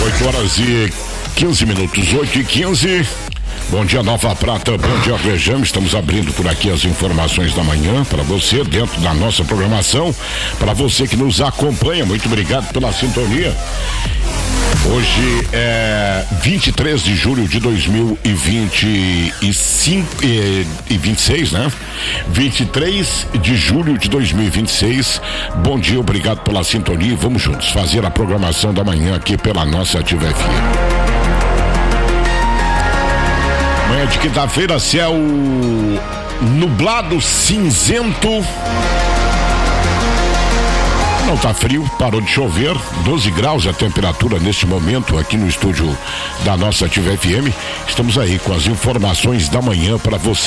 8h15, 8h15. Bom dia, Nova Prata, bom dia, Região. Estamos abrindo por aqui as informações da manhã para você, dentro da nossa programação. Para você que nos acompanha, muito obrigado pela sintonia. Hoje é 23 de julho de 2026, né? 23 de julho de 2026. Bom dia, obrigado pela sintonia. Vamos juntos fazer a programação da manhã aqui pela nossa Ativa FM. Manhã de quinta-feira, céu nublado, cinzento. Não tá frio, parou de chover, 12 graus a temperatura neste momento aqui no estúdio da nossa Ativa FM. Estamos aí com as informações da manhã para você.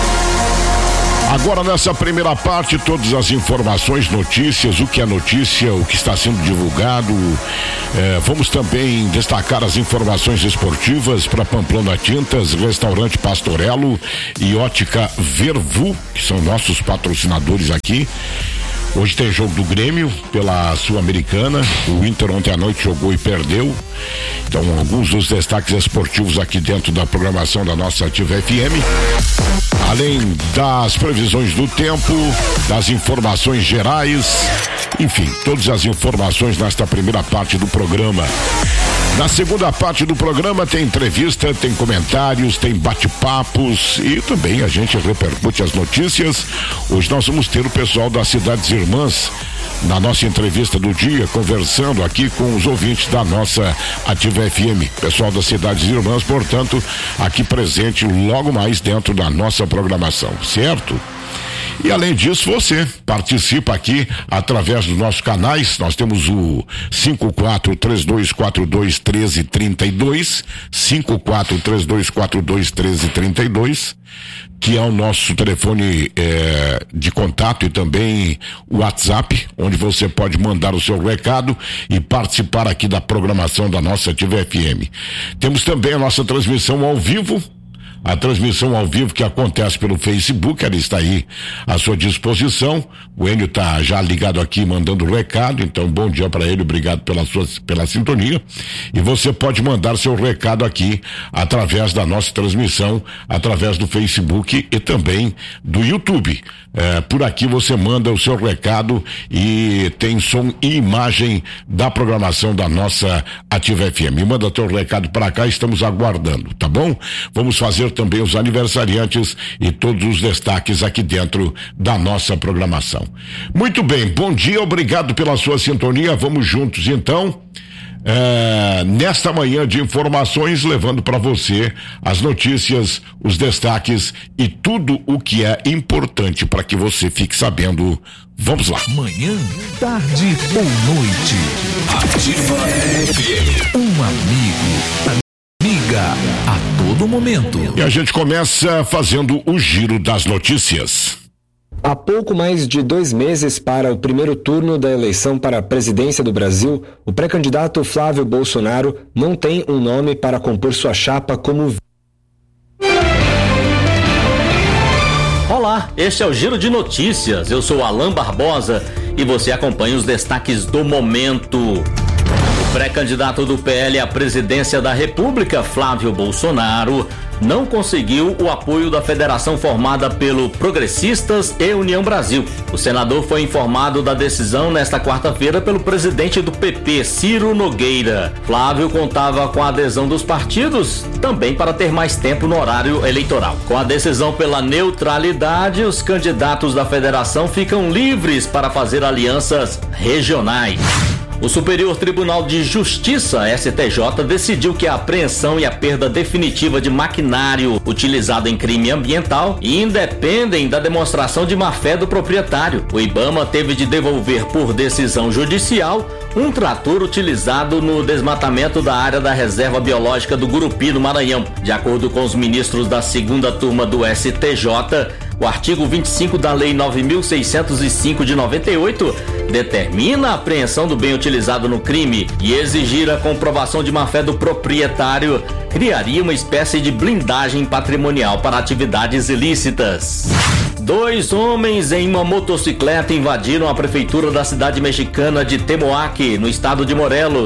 Agora nessa primeira parte, todas as informações, notícias, o que é notícia, o que está sendo divulgado. Vamos também destacar as informações esportivas para Pamplona Tintas, Restaurante Pastorello e Ótica Vervu, que são nossos patrocinadores aqui. Hoje tem jogo do Grêmio pela Sul-Americana. O Inter ontem à noite jogou e perdeu. Então, alguns dos destaques esportivos aqui dentro da programação da nossa Ativa FM. Além das previsões do tempo, das informações gerais, enfim, todas as informações nesta primeira parte do programa. Na segunda parte do programa tem entrevista, tem comentários, tem bate-papos e também a gente repercute as notícias. Hoje nós vamos ter o pessoal das Cidades Irmãs na nossa entrevista do dia, conversando aqui com os ouvintes da nossa Ativa FM. Pessoal das Cidades Irmãs, portanto, aqui presente logo mais dentro da nossa programação, certo? E além disso, você participa aqui através dos nossos canais. Nós temos o 5432421332, 5432421332, que é o nosso telefone de contato e também o WhatsApp, onde você pode mandar o seu recado e participar aqui da programação da nossa Ativa FM. Temos também a nossa transmissão ao vivo. A transmissão ao vivo que acontece pelo Facebook, ela está aí à sua disposição. O Enio está já ligado aqui, mandando recado, então bom dia para ele, obrigado pela sintonia. E você pode mandar seu recado aqui através da nossa transmissão, através do Facebook e também do YouTube. Por aqui você manda o seu recado e tem som e imagem da programação da nossa Ativa FM. Manda teu recado para cá, estamos aguardando, tá bom? Vamos fazer também os aniversariantes e todos os destaques aqui dentro da nossa programação. Muito bem, bom dia, obrigado pela sua sintonia, vamos juntos então. Nesta manhã de informações, levando para você as notícias, os destaques e tudo o que é importante para que você fique sabendo. Vamos lá. Manhã, tarde ou noite. Ativa FM. Um amigo, amiga a todo momento. E a gente começa fazendo o giro das notícias. Há pouco mais de 2 meses para o primeiro turno da eleição para a presidência do Brasil, o pré-candidato Flávio Bolsonaro não tem um nome para compor sua chapa como... Olá, este é o Giro de Notícias. Eu sou Alan Barbosa e você acompanha os destaques do momento. O pré-candidato do PL à presidência da República, Flávio Bolsonaro, não conseguiu o apoio da federação formada pelo Progressistas e União Brasil. O senador foi informado da decisão nesta quarta-feira pelo presidente do PP, Ciro Nogueira. Flávio contava com a adesão dos partidos, também para ter mais tempo no horário eleitoral. Com a decisão pela neutralidade, os candidatos da federação ficam livres para fazer alianças regionais. O Superior Tribunal de Justiça, STJ, decidiu que a apreensão e a perda definitiva de maquinário utilizado em crime ambiental independem da demonstração de má-fé do proprietário. O IBAMA teve de devolver por decisão judicial um trator utilizado no desmatamento da área da Reserva Biológica do Gurupi, no Maranhão. De acordo com os ministros da segunda turma do STJ, o artigo 25 da Lei 9.605 de 98 determina a apreensão do bem utilizado no crime e exigir a comprovação de má-fé do proprietário criaria uma espécie de blindagem patrimonial para atividades ilícitas. 2 homens em uma motocicleta invadiram a prefeitura da cidade mexicana de Temoac, no estado de Morelos,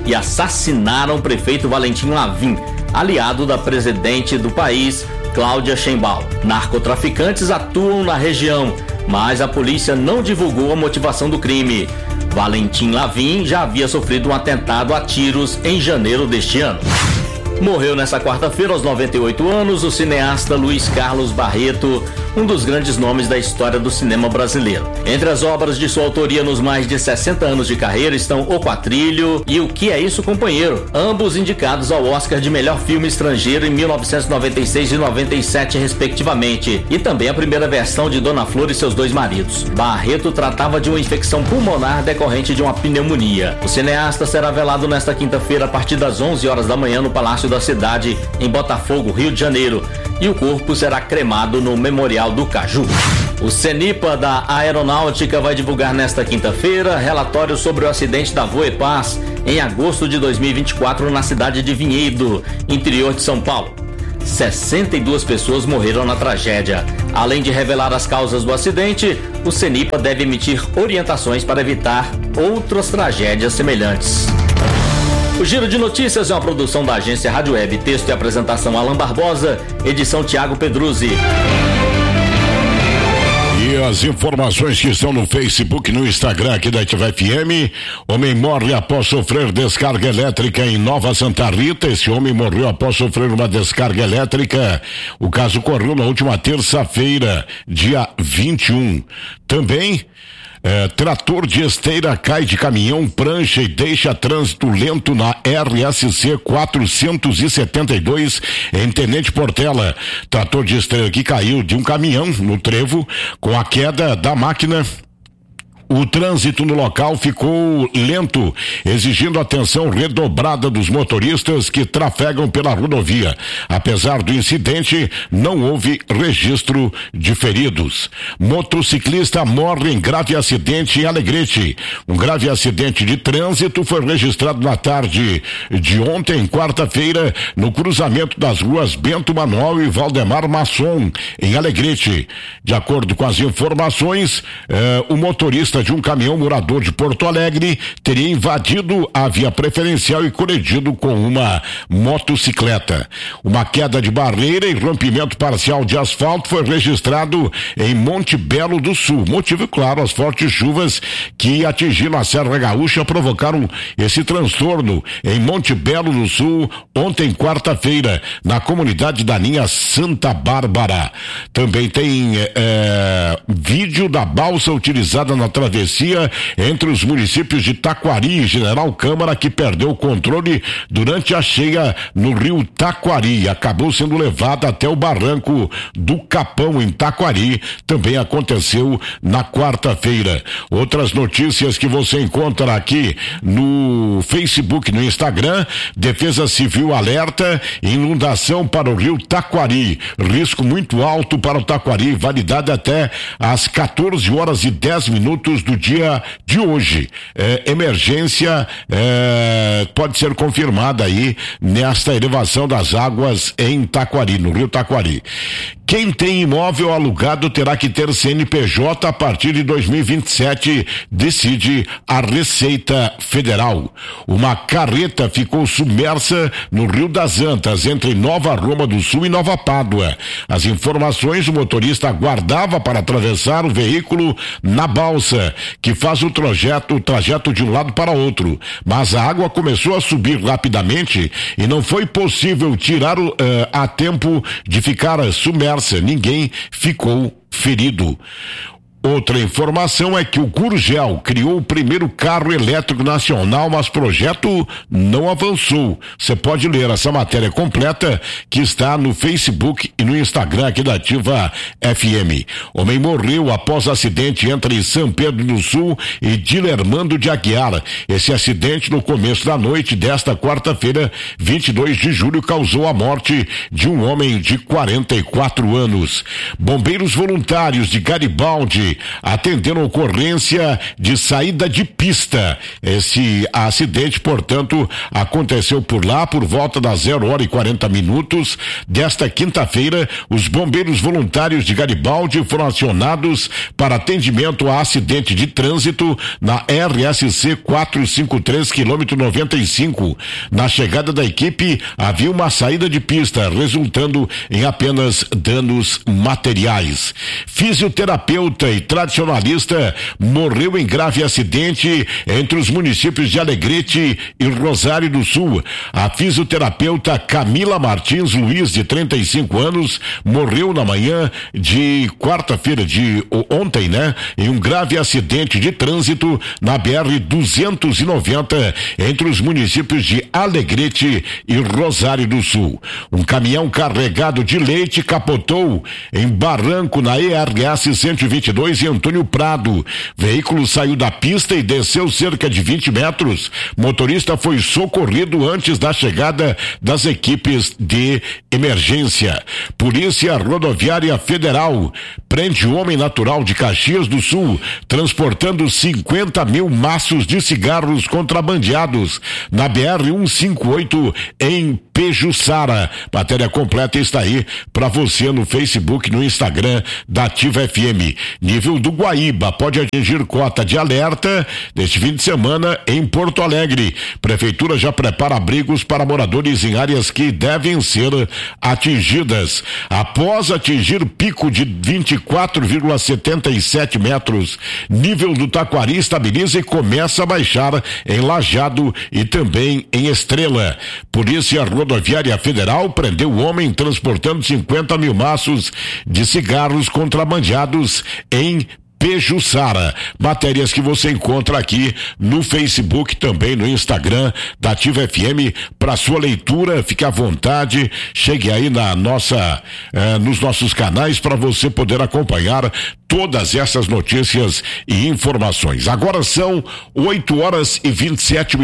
e assassinaram o prefeito Valentim Lavim, aliado da presidente do país, Cláudia Sheinbaum. Narcotraficantes atuam na região, mas a polícia não divulgou a motivação do crime. Valentim Lavim já havia sofrido um atentado a tiros em janeiro deste ano. Morreu nesta quarta-feira, aos 98 anos, o cineasta Luiz Carlos Barreto, um dos grandes nomes da história do cinema brasileiro. Entre as obras de sua autoria nos mais de 60 anos de carreira estão O Quatrilho e O Que É Isso, Companheiro, ambos indicados ao Oscar de melhor filme estrangeiro em 1996 e 97, respectivamente, e também a primeira versão de Dona Flor e Seus Dois Maridos. Barreto tratava de uma infecção pulmonar decorrente de uma pneumonia. O cineasta será velado nesta quinta-feira a partir das 11 horas da manhã no Palácio da Cidade, em Botafogo, Rio de Janeiro, e o corpo será cremado no Memorial do Caju. O CENIPA da Aeronáutica vai divulgar nesta quinta-feira relatório sobre o acidente da Voepaz em agosto de 2024 na cidade de Vinhedo, interior de São Paulo. 62 pessoas morreram na tragédia. Além de revelar as causas do acidente, o CENIPA deve emitir orientações para evitar outras tragédias semelhantes. O Giro de Notícias é uma produção da agência Rádio Web. Texto e apresentação Alan Barbosa, edição Tiago Pedruzzi. E as informações que estão no Facebook e no Instagram aqui da Ativa FM: homem morre após sofrer descarga elétrica em Nova Santa Rita. Esse homem morreu após sofrer uma descarga elétrica. O caso ocorreu na última terça-feira, dia 21. Também trator de esteira cai de caminhão, prancha e deixa trânsito lento na RSC 472 em Tenente Portela. Trator de esteira que caiu de um caminhão no trevo. Com a queda da máquina, o trânsito no local ficou lento, exigindo atenção redobrada dos motoristas que trafegam pela rodovia. Apesar do incidente, não houve registro de feridos. Motociclista morre em grave acidente em Alegrete. Um grave acidente de trânsito foi registrado na tarde de ontem, quarta-feira, no cruzamento das ruas Bento Manuel e Valdemar Masson, em Alegrete. De acordo com as informações, o motorista de um caminhão morador de Porto Alegre teria invadido a via preferencial e colidido com uma motocicleta. Uma queda de barreira e rompimento parcial de asfalto foi registrado em Monte Belo do Sul. Motivo, claro, as fortes chuvas que atingiram a Serra Gaúcha provocaram esse transtorno em Monte Belo do Sul ontem, quarta-feira, na comunidade da linha Santa Bárbara. Também tem vídeo da balsa utilizada na travessia entre os municípios de Taquari e General Câmara, que perdeu o controle durante a cheia no rio Taquari. Acabou sendo levada até o barranco do Capão, em Taquari. Também aconteceu na quarta-feira. Outras notícias que você encontra aqui no Facebook, no Instagram: Defesa Civil alerta inundação para o rio Taquari. Risco muito alto para o Taquari, validade até às 14h10 do dia de hoje. Emergência pode ser confirmada aí nesta elevação das águas em Taquari, no rio Taquari. Quem tem imóvel alugado terá que ter CNPJ a partir de 2027, decide a Receita Federal. Uma carreta ficou submersa no Rio das Antas, entre Nova Roma do Sul e Nova Pádua. As informações: o motorista aguardava para atravessar o veículo na balsa, que faz o trajeto de um lado para outro, mas a água começou a subir rapidamente e não foi possível tirar a tempo de ficar submersa. Ninguém ficou ferido. Outra informação é que o Gurgel criou o primeiro carro elétrico nacional, mas o projeto não avançou. Você pode ler essa matéria completa que está no Facebook e no Instagram aqui da Ativa FM. Homem morreu após acidente entre São Pedro do Sul e Dilermando de Aguiar. Esse acidente, no começo da noite desta quarta-feira, 22 de julho, causou a morte de um homem de 44 anos. Bombeiros voluntários de Garibaldi Alegre atenderam ocorrência de saída de pista. Esse acidente, portanto, aconteceu por lá por volta das 0h40 desta quinta-feira. Os bombeiros voluntários de Garibaldi foram acionados para atendimento a acidente de trânsito na RSC 453, quilômetro 95. Na chegada da equipe, havia uma saída de pista, resultando em apenas danos materiais. Fisioterapeuta e tradicionalista morreu em grave acidente entre os municípios de Alegrete e Rosário do Sul. A fisioterapeuta Camila Martins Luiz, de 35 anos, morreu na manhã de quarta-feira de ontem, em um grave acidente de trânsito na BR-290 entre os municípios de Alegrete e Rosário do Sul. Um caminhão carregado de leite capotou em barranco na ERS 122 em Antônio Prado. Veículo saiu da pista e desceu cerca de 20 metros. Motorista foi socorrido antes da chegada das equipes de emergência. Polícia Rodoviária Federal prende homem natural de Caxias do Sul, transportando 50 mil maços de cigarros contrabandeados na BR-158 em Pejuçara. Matéria completa está aí para você no Facebook, no Instagram da Ativa FM. Nível do Guaíba pode atingir cota de alerta neste fim de semana em Porto Alegre. Prefeitura já prepara abrigos para moradores em áreas que devem ser atingidas. Após atingir pico de 24,77 metros, nível do Taquari estabiliza e começa a baixar em Lajeado e também em Estrela. Polícia Rodoviária Federal prendeu o homem transportando 50 mil maços de cigarros contrabandeados em Pejuçara. Matérias que você encontra aqui no Facebook, também no Instagram da Ativa FM, para sua leitura. Fique à vontade, chegue aí nos nossos canais para você poder acompanhar todas essas notícias e informações. Agora são 8h27.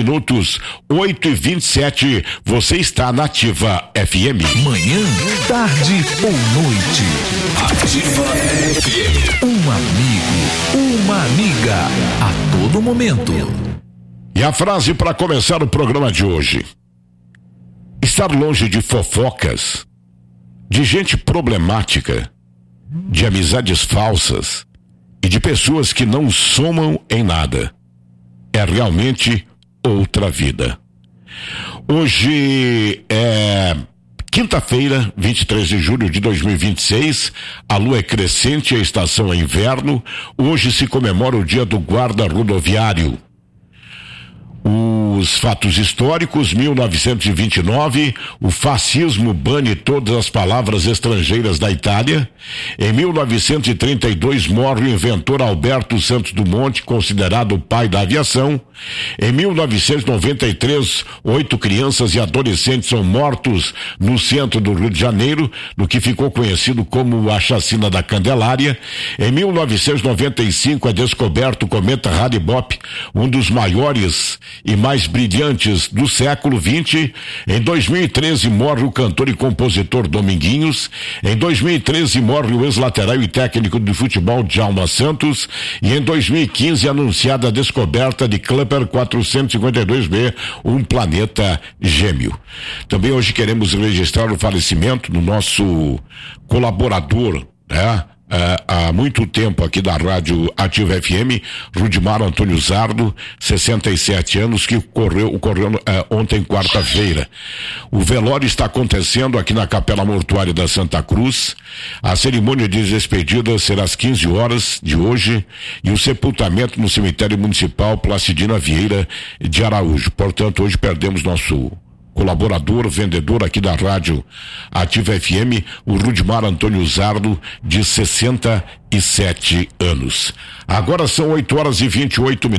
8h27, você está na Ativa FM. Manhã, tarde ou noite. Ativa FM. Um amigo, uma amiga, a todo momento. E a frase para começar o programa de hoje: estar longe de fofocas, de gente problemática, de amizades falsas e de pessoas que não somam em nada é realmente outra vida. Hoje é quinta-feira, 23 de julho de 2026, a lua é crescente, a estação é inverno. Hoje se comemora o dia do guarda rodoviário. Os fatos históricos: 1929, o fascismo bane todas as palavras estrangeiras da Itália. Em 1932, morre o inventor Alberto Santos Dumont, considerado o pai da aviação. Em 1993, 8 crianças e adolescentes são mortos no centro do Rio de Janeiro, no que ficou conhecido como a Chacina da Candelária. Em 1995, é descoberto o cometa Hale-Bopp, um dos maiores e mais brilhantes do século XX. Em 2013 morre o cantor e compositor Dominguinhos. Em 2013 morre o ex-lateral e técnico de futebol Djalma Santos. E em 2015 é anunciada a descoberta de Kepler 452b, um planeta gêmeo. Também hoje queremos registrar o falecimento do nosso colaborador, há muito tempo aqui da Rádio Ativa FM, Rudimar Antônio Zardo, 67 anos, que ocorreu ontem, quarta-feira. O velório está acontecendo aqui na Capela Mortuária da Santa Cruz. A cerimônia de despedida será às 15 horas de hoje e o sepultamento no cemitério municipal Placidina Vieira de Araújo. Portanto, hoje perdemos nosso colaborador, vendedor aqui da Rádio Ativa FM, o Rudimar Antônio Zardo, de 67 anos. Agora são 8h28,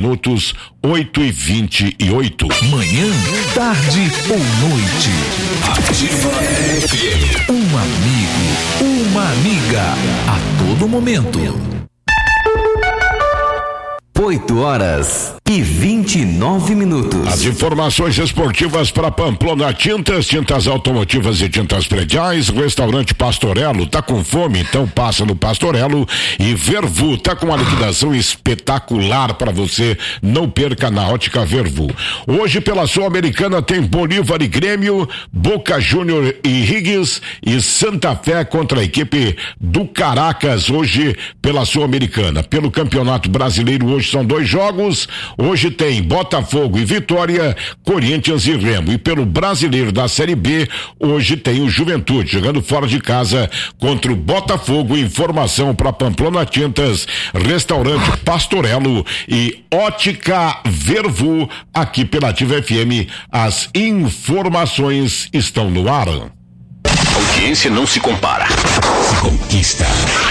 8h28. Manhã, tarde ou noite. Ativa FM. Um amigo, uma amiga, a todo momento. 8h. e 29 minutos. As informações esportivas para Pamplona Tintas, tintas automotivas e tintas prediais. Restaurante Pastorello, tá com fome? Então passa no Pastorello. E Vervu, tá com uma liquidação espetacular para você, não perca na Ótica Vervu. Hoje pela Sul-Americana tem Bolívar e Grêmio, Boca Júnior e Higgins e Santa Fé contra a equipe do Caracas, hoje pela Sul-Americana. Pelo Campeonato Brasileiro hoje são 2 jogos. Hoje tem Botafogo e Vitória, Corinthians e Remo. E pelo Brasileiro da Série B, hoje tem o Juventude, jogando fora de casa contra o Botafogo. Informação para Pamplona Tintas, Restaurante Pastorello e Ótica Vervu, aqui pela Ativa FM. As informações estão no ar. Audiência não se compara, se conquista.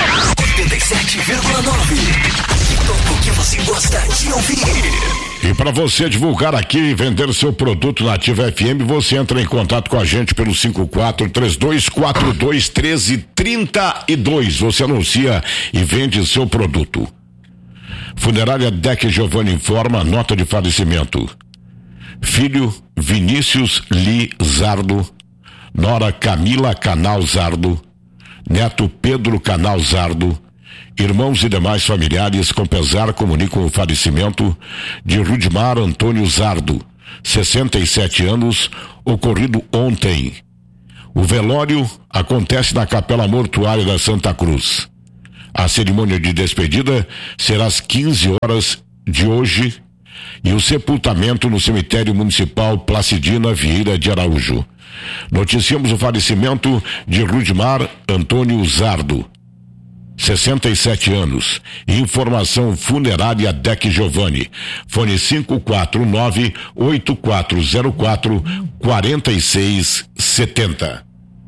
87,9. Tudo que você gosta de ouvir. E para você divulgar aqui e vender seu produto na Ativa FM, você entra em contato com a gente pelo 5432421332. Você anuncia e vende seu produto. Funerária Deck Giovanni informa, nota de falecimento. Filho Vinícius Lizardo, nora Camila Canal Zardo, neto Pedro Canal Zardo, irmãos e demais familiares com pesar comunicam o falecimento de Rudimar Antônio Zardo, 67 anos, ocorrido ontem. O velório acontece na Capela Mortuária da Santa Cruz. A cerimônia de despedida será às 15 horas de hoje e o sepultamento no cemitério municipal Placidina Vieira de Araújo. Noticiamos o falecimento de Rudimar Antônio Zardo, 67 anos. Informação funerária Deck Giovanni. Fone 549-8404-4670.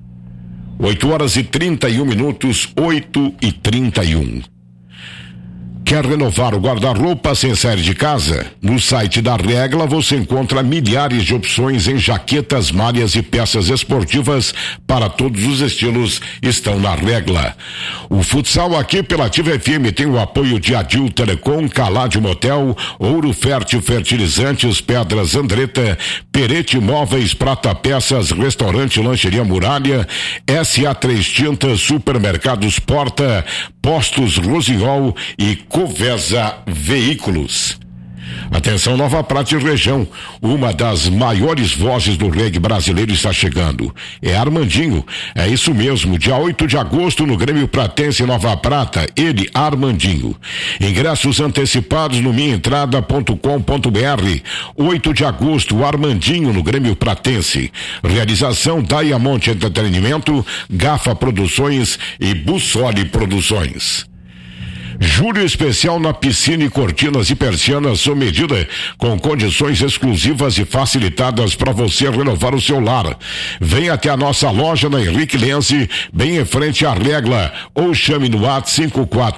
8h31, 8h31. Quer renovar o guarda-roupa sem sair de casa? No site da Regla você encontra milhares de opções em jaquetas, malhas e peças esportivas para todos os estilos, estão na Regla. O futsal aqui pela Ativa FM tem o apoio de Adil Telecom, Calade Motel, Ouro Fértil Fertilizantes, Pedras Andretta, Perete Móveis, Prata Peças, Restaurante Lancheria Muralha, SA3 Tintas, Supermercados Porta, Postos Rosinhol e Covesa Veículos. Atenção, Nova Prata e região, uma das maiores vozes do reggae brasileiro está chegando. É Armandinho, é isso mesmo, dia 8 de agosto no Grêmio Pratense Nova Prata, ele, Armandinho. Ingressos antecipados no minhaentrada.com.br. 8 de agosto, Armandinho no Grêmio Pratense. Realização Diamond Entretenimento, Gafa Produções e Bussoli Produções. Julho especial na piscina e cortinas e persianas sob medida, com condições exclusivas e facilitadas para você renovar o seu lar. Venha até a nossa loja na Henrique Lense, bem em frente à Regla, ou chame no WhatsApp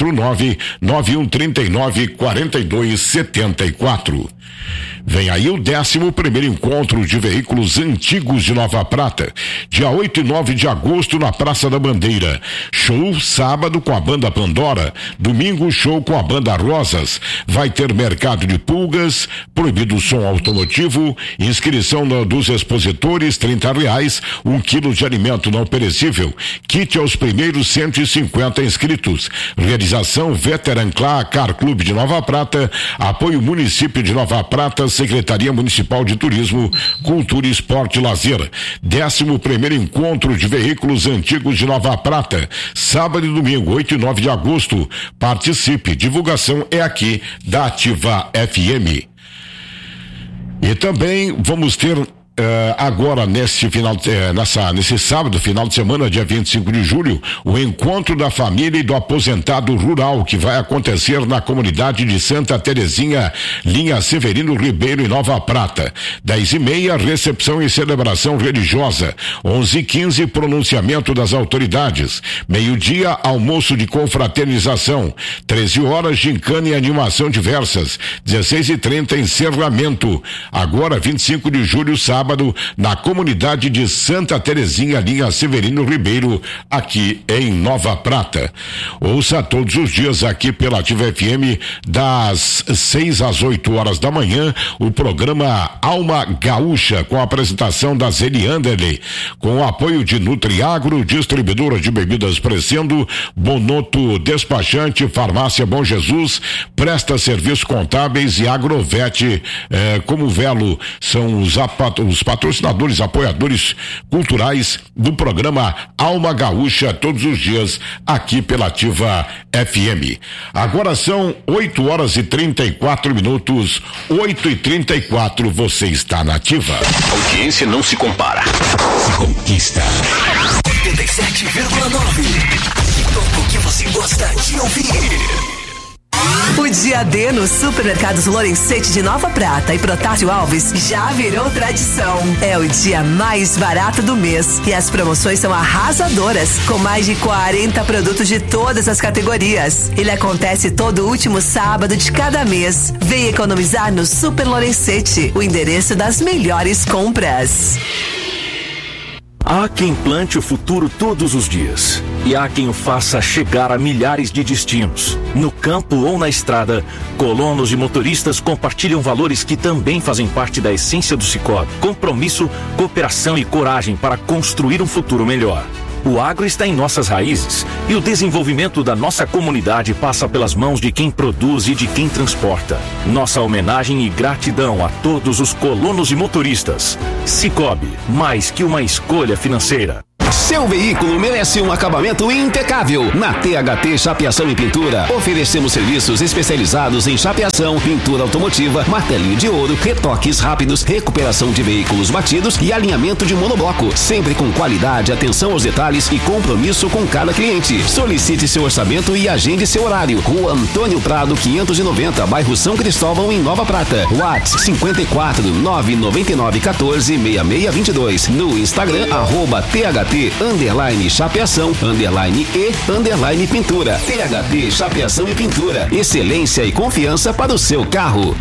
549-9139-4274. Vem aí o 11º encontro de veículos antigos de Nova Prata, dia 8 e 9 de agosto na Praça da Bandeira. Show sábado com a banda Pandora, domingo show com a banda Rosas. Vai ter mercado de pulgas, proibido som automotivo, inscrição dos expositores R$30, 1 quilo de alimento não perecível, kit aos primeiros 150 inscritos. Realização Veteran Car Clube de Nova Prata, apoio Município de Nova Prata, Secretaria Municipal de Turismo, Cultura, Esporte e Lazer. 11º encontro de veículos antigos de Nova Prata, sábado e domingo, 8 e 9 de agosto. Participe, divulgação é aqui da Ativa FM. E também vamos ter agora nesse sábado, final de semana, dia 25 de julho, o encontro da família e do aposentado rural, que vai acontecer na comunidade de Santa Terezinha, linha Severino Ribeiro, em Nova Prata. 10h30, recepção e celebração religiosa. 11h15, pronunciamento das autoridades. Meio-dia, almoço de confraternização. 13h, gincana e animação diversas. 16h30, encerramento. Agora, 25 de julho, sábado, sábado, na comunidade de Santa Terezinha, linha Severino Ribeiro, aqui em Nova Prata. Ouça todos os dias aqui pela Ativa FM, das 6 às 8 horas da manhã, o programa Alma Gaúcha, com a apresentação da Zeli Anderley, com o apoio de Nutriagro, distribuidora de bebidas Crescendo, Bonoto Despachante, Farmácia Bom Jesus, presta serviços contábeis e Agrovete, como Velo, são os patrocinadores, apoiadores culturais do programa Alma Gaúcha, todos os dias aqui pela Ativa FM. Agora são 8 horas e 34 minutos, 8h34, você está na Ativa. A audiência não se compara. Conquista 87,9. Tudo o que você gosta de ouvir. O dia D nos supermercados Lorenzetti de Nova Prata e Protásio Alves já virou tradição. É o dia mais barato do mês e as promoções são arrasadoras, com mais de 40 produtos de todas as categorias. Ele acontece todo último sábado de cada mês. Vem economizar no Super Lorenzetti, o endereço das melhores compras. Há quem plante o futuro todos os dias e há quem o faça chegar a milhares de destinos. No campo ou na estrada, colonos e motoristas compartilham valores que também fazem parte da essência do Sicoob: compromisso, cooperação e coragem para construir um futuro melhor. O agro está em nossas raízes e o desenvolvimento da nossa comunidade passa pelas mãos de quem produz e de quem transporta. Nossa homenagem e gratidão a todos os colonos e motoristas. Sicoob, mais que uma escolha financeira. Seu veículo merece um acabamento impecável. Na THT Chapeação e Pintura, oferecemos serviços especializados em chapeação, pintura automotiva, martelinho de ouro, retoques rápidos, recuperação de veículos batidos e alinhamento de monobloco. Sempre com qualidade, atenção aos detalhes e compromisso com cada cliente. Solicite seu orçamento e agende seu horário. Rua Antônio Prado, 590, bairro São Cristóvão, em Nova Prata. WhatsApp 54 999 14 6622. No Instagram, @THT_chapeação _e_ pintura. THT Chapeação e Pintura. Excelência e confiança para o seu carro.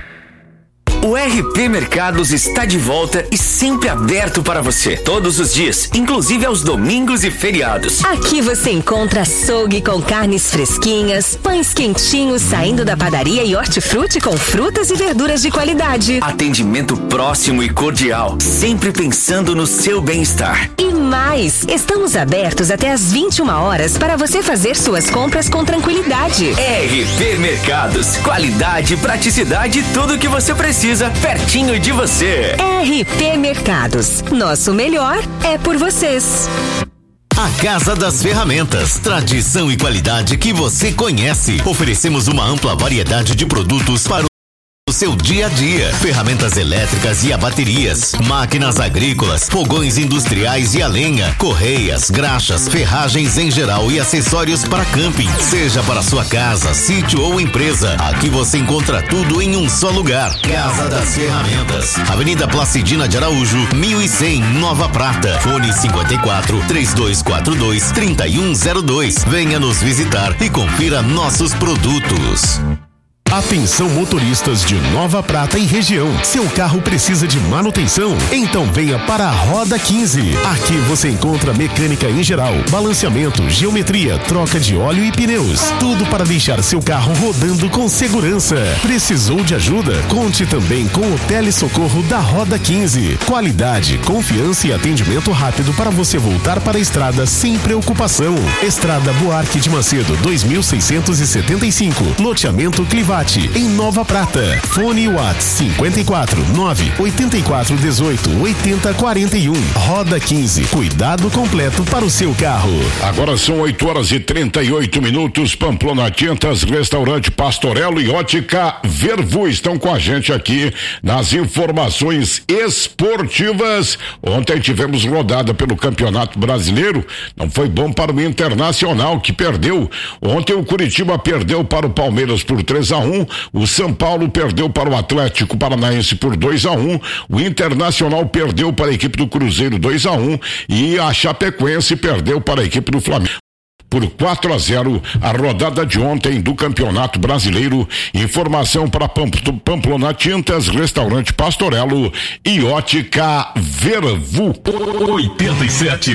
O RP Mercados está de volta e sempre aberto para você, todos os dias, inclusive aos domingos e feriados. Aqui você encontra açougue com carnes fresquinhas, pães quentinhos saindo da padaria e hortifruti com frutas e verduras de qualidade. Atendimento próximo e cordial, sempre pensando no seu bem-estar. E mais, estamos abertos até às 21 horas para você fazer suas compras com tranquilidade. RP Mercados, qualidade, praticidade e tudo o que você precisa pertinho de você. RP Mercados, nosso melhor é por vocês. A Casa das Ferramentas, tradição e qualidade que você conhece. Oferecemos uma ampla variedade de produtos para o seu dia a dia: ferramentas elétricas e a baterias, máquinas agrícolas, fogões industriais e a lenha, correias, graxas, ferragens em geral e acessórios para camping. Seja para sua casa, sítio ou empresa, aqui você encontra tudo em um só lugar. Casa das Ferramentas, Avenida Placidina de Araújo, 1100, Nova Prata. Fone 54 3242 3102. Venha nos visitar e confira nossos produtos. Atenção motoristas de Nova Prata e região. Seu carro precisa de manutenção? Então venha para a Roda 15. Aqui você encontra mecânica em geral, balanceamento, geometria, troca de óleo e pneus. Tudo para deixar seu carro rodando com segurança. Precisou de ajuda? Conte também com o Telesocorro da Roda 15. Qualidade, confiança e atendimento rápido para você voltar para a estrada sem preocupação. Estrada Buarque de Macedo, 2675. Loteamento Clivate, em Nova Prata. Fone WhatsApp 54 984 18 80 41. Roda 15. Cuidado completo para o seu carro. Agora são 8 horas e 38 minutos. Pamplona Tintas, Restaurante Pastorello e Ótica Vervu estão com a gente aqui nas informações esportivas. Ontem tivemos rodada pelo Campeonato Brasileiro. Não foi bom para o Internacional, que perdeu. Ontem o Curitiba perdeu para o Palmeiras por 3-1. O São Paulo perdeu para o Atlético Paranaense por 2-1. O Internacional perdeu para a equipe do Cruzeiro 2-1 e a Chapecoense perdeu para a equipe do Flamengo por 4-0 a rodada de ontem do Campeonato Brasileiro. Informação para Pamplona Tintas, Restaurante Pastorello e Ótica Vervu. 87,9.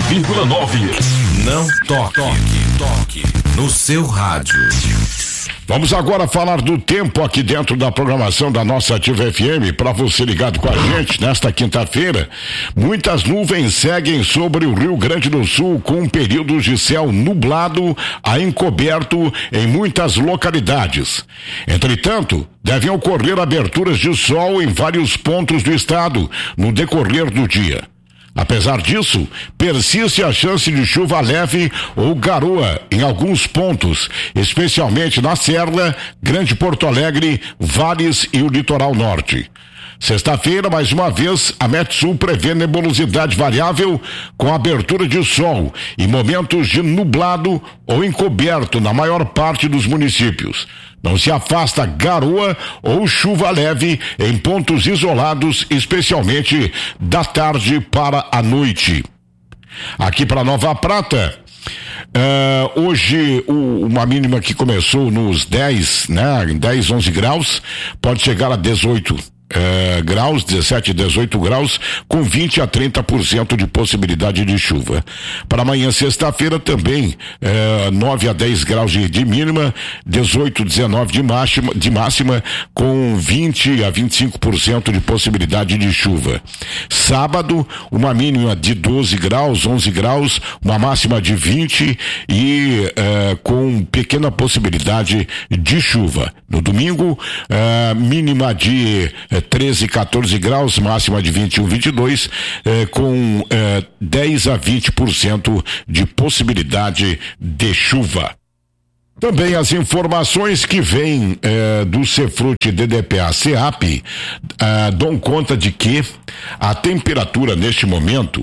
Não toque no seu rádio. Vamos agora falar do tempo aqui dentro da programação da nossa Ativa FM, para você ligado com a gente nesta quinta-feira. Muitas nuvens seguem sobre o Rio Grande do Sul, com períodos de céu nublado a encoberto em muitas localidades. Entretanto, devem ocorrer aberturas de sol em vários pontos do estado no decorrer do dia. Apesar disso, persiste a chance de chuva leve ou garoa em alguns pontos, especialmente na Serra, Grande Porto Alegre, Vales e o litoral norte. Sexta-feira, mais uma vez, a Metsul prevê nebulosidade variável com abertura de sol e momentos de nublado ou encoberto na maior parte dos municípios. Não se afasta garoa ou chuva leve em pontos isolados, especialmente da tarde para a noite. Aqui para Nova Prata, hoje uma mínima que começou nos 10, né? 10, 11 graus, pode chegar a 18 graus, 17, 18 graus, com 20 a 30% de possibilidade de chuva. Para amanhã, sexta-feira, também 9 a 10 graus de mínima, 18, 19 de máxima, com 20 a 25% de possibilidade de chuva. Sábado, uma mínima de 12 graus, 11 graus, uma máxima de 20 e com pequena possibilidade de chuva. No domingo, mínima de 13, 14 graus, máxima de 21, 22, com 10 a 20% de possibilidade de chuva. Também as informações que vêm do Cefrute DDPA CEAP dão conta de que a temperatura neste momento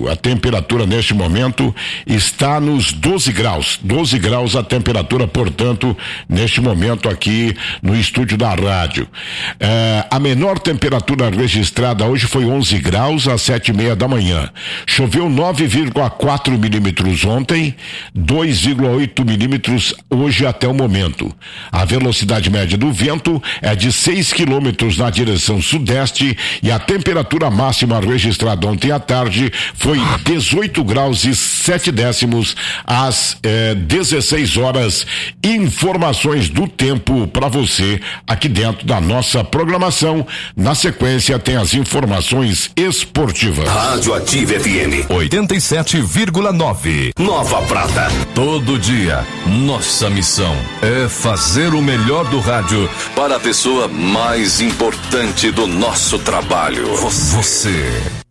está nos 12 graus. 12 graus a temperatura, portanto, neste momento aqui no estúdio da rádio. A menor temperatura registrada hoje foi 11 graus às 7:30 da manhã. Choveu 9,4 milímetros ontem, 2,8 milímetros hoje até o momento. A velocidade média do vento é de 6 quilômetros na direção sudeste e a temperatura máxima registrada ontem à tarde foi 18 graus e 7 décimos às 16 horas. Informações do tempo para você aqui dentro da nossa programação. Na sequência tem as informações esportivas. Rádio Ativa FM 87,9. Nova Prata. Todo dia, nossa missão é fazer o melhor do rádio para a pessoa mais importante do nosso trabalho. Você.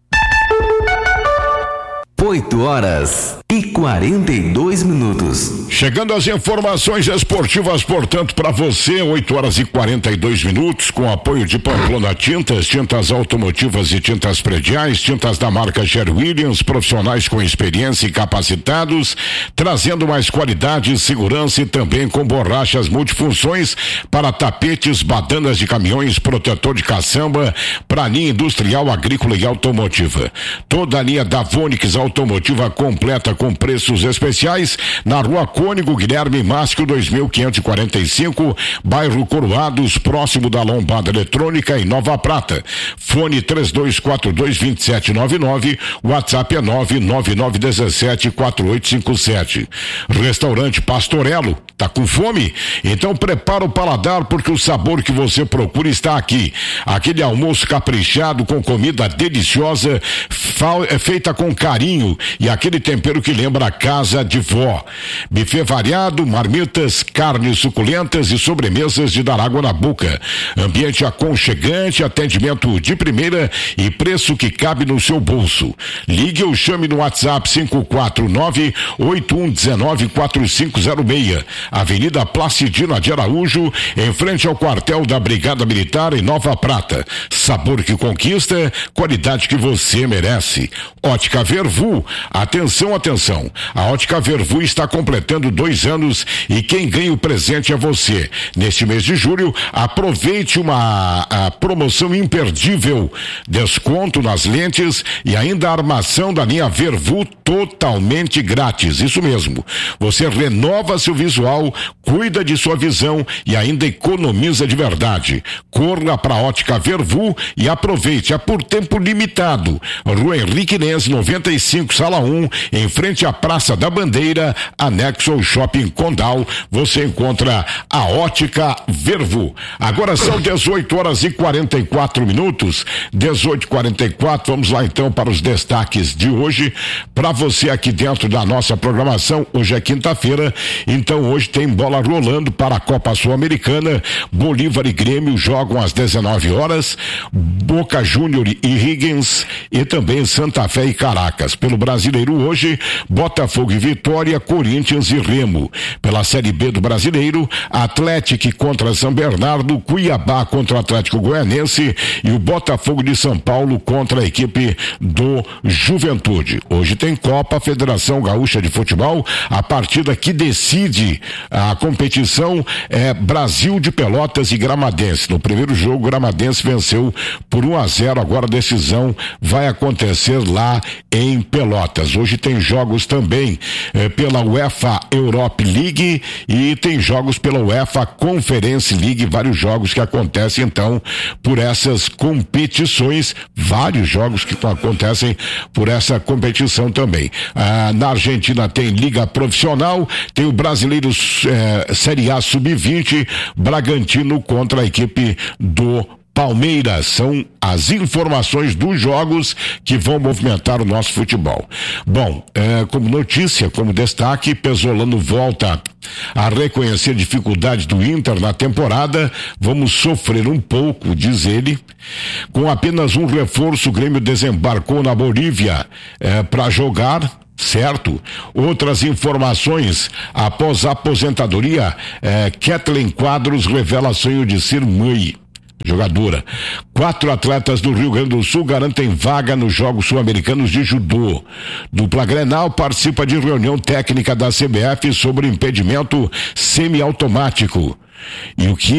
8h42. Chegando às informações esportivas, portanto, para você, 8h42, com apoio de Pamplona Tintas, tintas automotivas e tintas prediais, tintas da marca Sher Williams, profissionais com experiência e capacitados, trazendo mais qualidade, segurança e também com borrachas multifunções para tapetes, badanas de caminhões, protetor de caçamba, para linha industrial, agrícola e automotiva. Toda a linha da Vonix automotiva completa com preços especiais na Rua Cônigo Guilherme Máscio 2545, bairro Coroados, próximo da Lombada Eletrônica em Nova Prata. Fone 3242-2799, WhatsApp é 999174857. Restaurante Pastorello, tá com fome? Então prepara o paladar, porque o sabor que você procura está aqui. Aquele almoço caprichado com comida deliciosa, feita com carinho e aquele tempero que lembra a casa de vó. Buffet variado, marmitas, carnes suculentas e sobremesas de dar água na boca. Ambiente aconchegante, atendimento de primeira e preço que cabe no seu bolso. Ligue ou chame no WhatsApp 549-8119-4506. Avenida Placidina de Araújo, em frente ao quartel da Brigada Militar em Nova Prata. Sabor que conquista, qualidade que você merece. esquece. Ótica Vervu, atenção, atenção. A Ótica Vervu está completando 2 anos e quem ganha o presente é você. Neste mês de julho, aproveite a promoção imperdível. Desconto nas lentes e ainda a armação da linha Vervu totalmente grátis. Isso mesmo. Você renova seu visual, cuida de sua visão e ainda economiza de verdade. Corra para a Ótica Vervu e aproveite. É por tempo limitado. Rua Henrique Nes, 95, Sala 1, em frente à Praça da Bandeira, anexo ao Shopping Condal. Você encontra a Ótica Vervu. Agora são 18h44. 18h44. Vamos lá então para os destaques de hoje. Para você aqui dentro da nossa programação, hoje é quinta-feira, então hoje tem bola rolando para a Copa Sul-Americana. Bolívar e Grêmio jogam às 19h, Boca Júnior e Higgins e também Santa Fé e Caracas. Pelo Brasileiro hoje, Botafogo e Vitória, Corinthians e Remo. Pela Série B do Brasileiro, Atlético contra São Bernardo, Cuiabá contra o Atlético Goianense e o Botafogo de São Paulo contra a equipe do Juventude. Hoje tem Copa Federação Gaúcha de Futebol, a partida que decide a competição é Brasil de Pelotas e Gramadense. No primeiro jogo, Gramadense venceu por 1-0, agora a decisão vai acontecer lá em Pelotas. Hoje tem jogos também pela UEFA Europe League e tem jogos pela UEFA Conference League, vários jogos que acontecem então por essas competições, vários jogos que acontecem por essa competição também. Na Argentina tem Liga Profissional, tem o Brasileiro Série A Sub-20, Bragantino contra a equipe do Palmeiras. São as informações dos jogos que vão movimentar o nosso futebol. Bom, como notícia, como destaque, Pesolano volta a reconhecer dificuldades do Inter na temporada. Vamos sofrer um pouco, diz ele. Com apenas um reforço, o Grêmio desembarcou na Bolívia para jogar. Certo? Outras informações: após a aposentadoria, Kathleen Quadros revela sonho de ser mãe. Jogadora. 4 atletas do Rio Grande do Sul garantem vaga nos Jogos Sul-Americanos de Judô. Dupla Grenal participa de reunião técnica da CBF sobre impedimento semiautomático. E o que